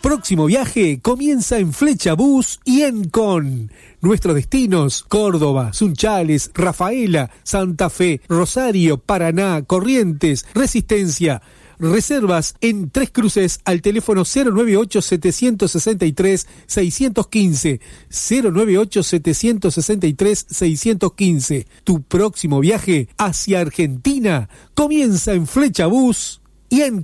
próximo viaje comienza en Flecha Bus y Encon. Nuestros destinos: Córdoba, Sunchales, Rafaela, Santa Fe, Rosario, Paraná, Corrientes, Resistencia. Reservas en Tres Cruces al teléfono 098-763-615. 098-763-615. Tu próximo viaje hacia Argentina comienza en Flecha Bus y en